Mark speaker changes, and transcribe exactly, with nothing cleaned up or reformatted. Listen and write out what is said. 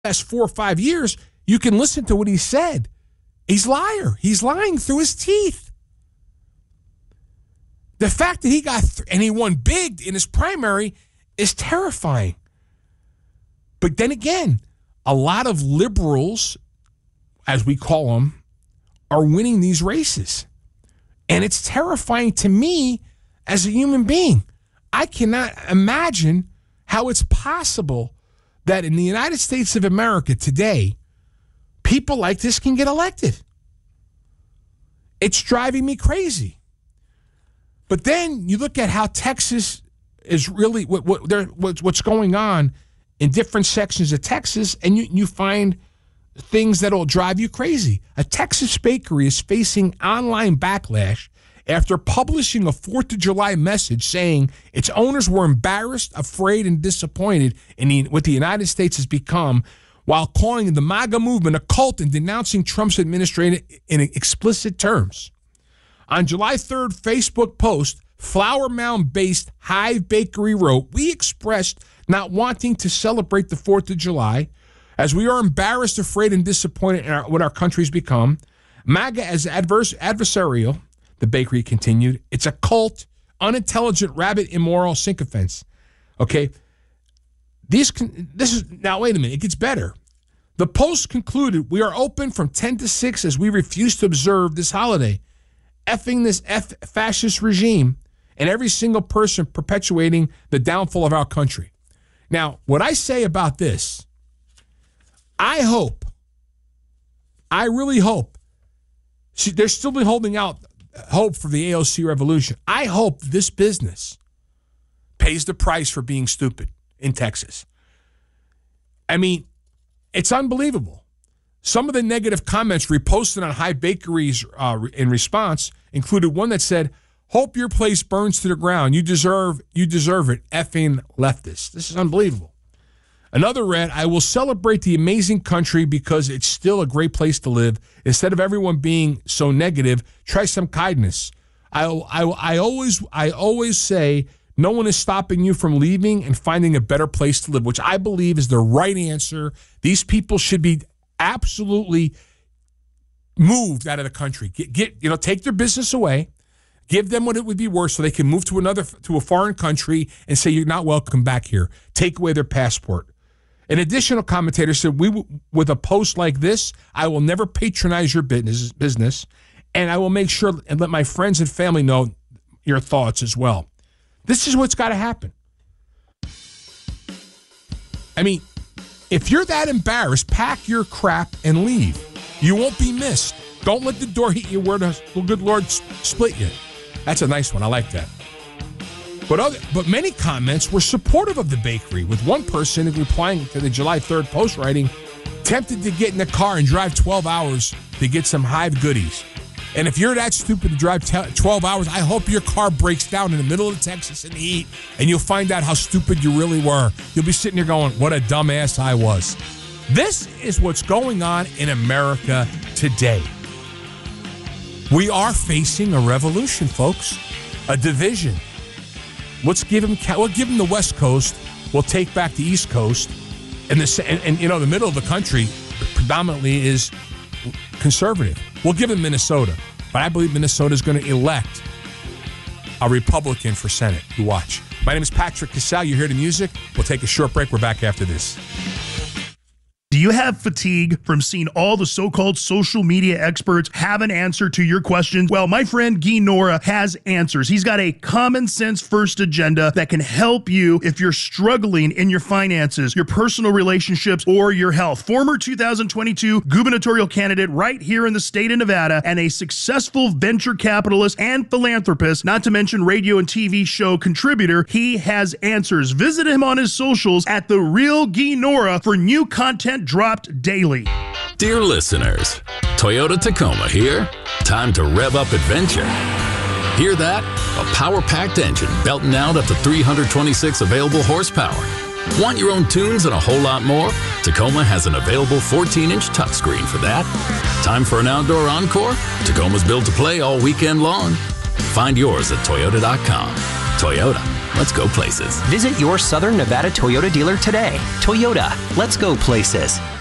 Speaker 1: last four or five years, you can listen to what he said. He's a liar. He's lying through his teeth. The fact that he got, th- and he won big in his primary is terrifying. But then again, a lot of liberals, as we call them, are winning these races. And it's terrifying to me as a human being. I cannot imagine how it's possible that in the United States of America today, people like this can get elected. It's driving me crazy. But then you look at how Texas is really, what, what, what, what's going on in different sections of Texas, and you, you find things that will drive you crazy. A Texas bakery is facing online backlash after publishing a fourth of July message saying its owners were embarrassed, afraid, and disappointed in the, what the United States has become, while calling the MAGA movement a cult and denouncing Trump's administration in explicit terms. On July third, Facebook post, Flower Mound-based Hive Bakery wrote, "We expressed not wanting to celebrate the fourth of July as we are embarrassed, afraid, and disappointed in our, what our country's become. MAGA is adverse, adversarial," the bakery continued. "It's a cult, unintelligent, rabid, immoral sycophants." Okay? These, this is, now wait a minute, it gets better. The post concluded, "We are open from ten to six as we refuse to observe this holiday. Effing this F fascist regime and every single person perpetuating the downfall of our country." Now, what I say about this, I hope, I really hope, see, they're still be holding out hope for the A O C revolution. I hope this business pays the price for being stupid in Texas. I mean, it's unbelievable. Some of the negative comments reposted on Hive Bakeries uh, in response included one that said, "Hope your place burns to the ground. You deserve, you deserve it, effing leftists." This is unbelievable. Another read, "I will celebrate the amazing country because it's still a great place to live. Instead of everyone being so negative, try some kindness. I, I, I always, I always say no one is stopping you from leaving and finding a better place to live," which I believe is the right answer. These people should be absolutely moved out of the country. Get, get you know, take their business away, give them what it would be worth so they can move to another, to a foreign country and say you're not welcome back here. Take away their passport. An additional commentator said, "We, with a post like this, I will never patronize your business, business, and I will make sure and let my friends and family know your thoughts as well." This is what's got to happen. I mean, if you're that embarrassed, pack your crap and leave. You won't be missed. Don't let the door hit you where the good Lord split you. That's a nice one. I like that. But other, but many comments were supportive of the bakery, with one person replying to the July third post writing, "Tempted to get in the car and drive twelve hours to get some Hive goodies. And if you're that stupid to drive twelve hours, I hope your car breaks down in the middle of Texas in the heat and you'll find out how stupid you really were. You'll be sitting here going, what a dumbass I was." This is what's going on in America today. We are facing a revolution, folks, a division. Let's give them, we'll give them the West Coast. We'll take back the East Coast. And, the, and, and you know, the middle of the country predominantly is conservative. We'll give them Minnesota. But I believe Minnesota is going to elect a Republican for Senate. You watch. My name is Patrick Casale. You hear the music. We'll take a short break. We're back after this.
Speaker 2: Do you have fatigue from seeing all the so-called social media experts have an answer to your questions? Well, my friend Guy Nora has answers. He's got a common sense first agenda that can help you if you're struggling in your finances, your personal relationships, or your health. Former two thousand twenty-two gubernatorial candidate right here in the state of Nevada and a successful venture capitalist and philanthropist, not to mention radio and T V show contributor, he has answers. Visit him on his socials at The Real Guy Nora for new content dropped daily.
Speaker 3: Dear listeners, Toyota Tacoma here. Time to rev up adventure. Hear that? A power-packed engine belting out up to three hundred twenty-six available horsepower. Want your own tunes and a whole lot more? Tacoma has an available fourteen inch touchscreen for that. Time for an outdoor encore? Tacoma's built to play all weekend long. Find yours at Toyota dot com. Toyota, let's go places.
Speaker 4: Visit your Southern Nevada Toyota dealer today. Toyota, let's go places.